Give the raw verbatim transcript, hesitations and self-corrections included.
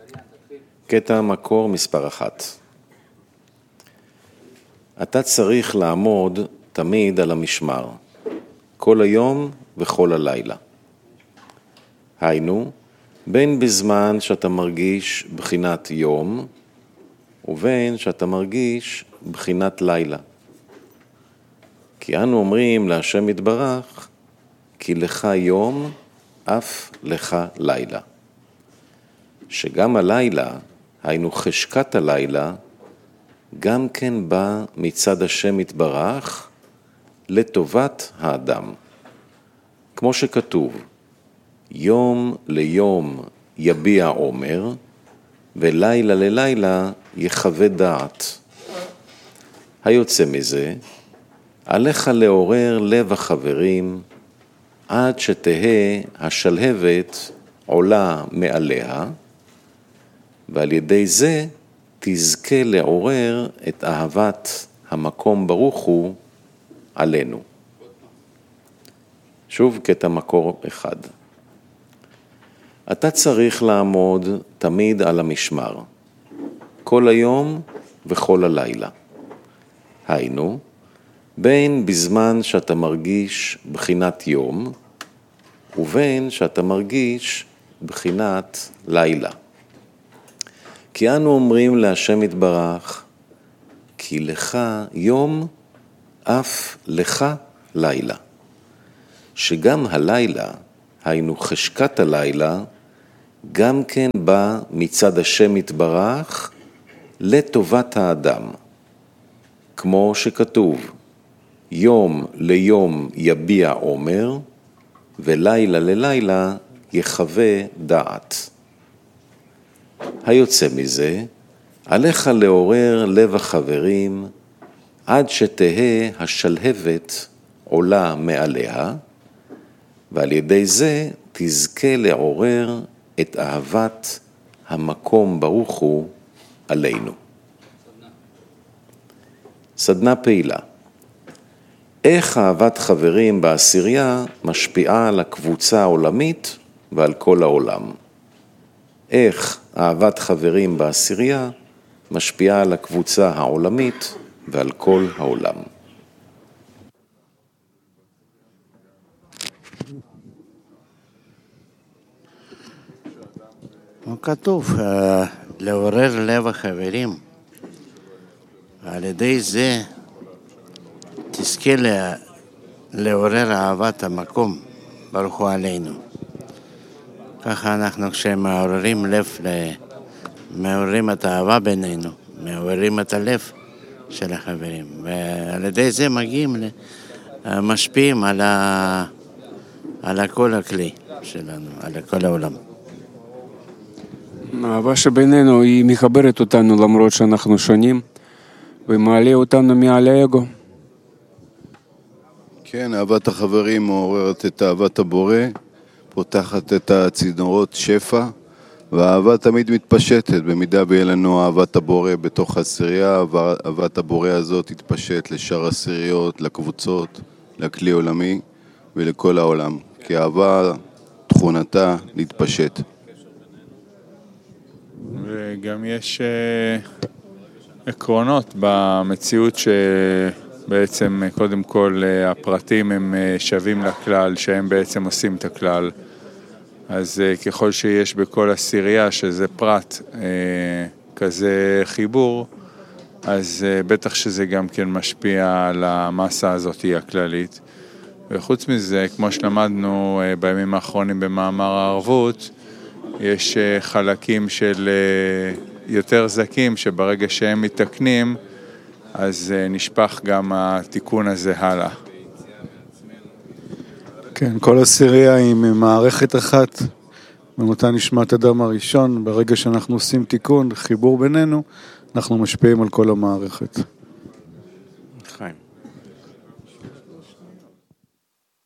קטע מקור מספר אחת. אתה צריך לעמוד תמיד על המשמר, כל היום וכל הלילה. היינו, בין בזמן שאתה מרגיש בחינת יום, ובין שאתה מרגיש בחינת לילה. כי אנו אומרים להשם יתברך, כי לך יום, אף לך לילה. שגם הלילה, היינו חשקת הלילה, גם כן בא מצד השם יתברך לטובת האדם. כמו שכתוב, יום ליום יביע עומר, ולילה ללילה יחווה דעת. היוצא מזה, עליך לעורר לב החברים, עד שתהה השלהבת עולה מעליה, ועל ידי זה תזכה לעורר את אהבת המקום ברוך הוא עלינו. שוב קטע מקור אחד. אתה צריך לעמוד תמיד על המשמר, כל היום וכל הלילה. היינו, בין בזמן שאתה מרגיש בחינת יום, ובין שאתה מרגיש בחינת לילה. כי אנו אומרים להשם יתברך, כי לך יום, אף לך לילה. שגם הלילה, היינו חשקת הלילה, גם כן בא מצד השם יתברך לטובת האדם. כמו שכתוב, יום ליום יביע עומר, ולילה ללילה יחווה דעת. היוצא מזה, עליך לעורר לב החברים, עד שתהה השלהבת עולה מעליה, ועל ידי זה תזכה לעורר את אהבת המקום ברוך הוא עלינו. סדנה פעילה. איך אהבת חברים בעשירייה משפיעה על הקבוצה העולמית ועל כל העולם? איך אהבת חברים בעשירייה משפיעה על הקבוצה העולמית ועל כל העולם? כתוב, לעורר לב החברים, על ידי זה תזכה לעורר אהבת המקום ברוך הוא עלינו. ככה אנחנו כשמעוררים לב, מעוררים את האהבה בינינו, מעוררים את הלב של החברים, ועל ידי זה מגיעים, משפיעים על, ה, על כל הכלי שלנו, על כל העולם. האהבה שבינינו היא מחברת אותנו למרות שאנחנו שונים, ומעלה אותנו מעל האגו. כן, אהבת החברים מעוררת את אהבת הבורא, פותחת את הצינורות שפע, והאהבה תמיד מתפשטת. במידה ויהיה לנו אהבת הבורא בתוך העשירייה, אהבת הבורא הזאת תתפשט לשאר העשיריות, לקבוצות, לכלי עולמי ולכל העולם. כי אהבה תכונתה להתפשט. וגם יש עקרונות במציאות שבעצם קודם כל הפרטים הם שווים לכלל, שהם בעצם עושים את הכלל. אז ככל שיש בכל עשירייה שזה פרט כזה חיבור, אז בטח שזה גם כן משפיע על המסה הזאת הכללית. וחוץ מזה, כמו שלמדנו בימים האחרונים במאמר הערבות, יש חלקים של יותר זקים שברגע שהם מתקנים, אז נשפך גם התיקון הזה הלאה. כן, כל עשירייה היא מערכת אחת, במותה נשמת אדם הראשון. ברגע שאנחנו עושים תיקון, חיבור בינינו, אנחנו משפיעים על כל המערכת.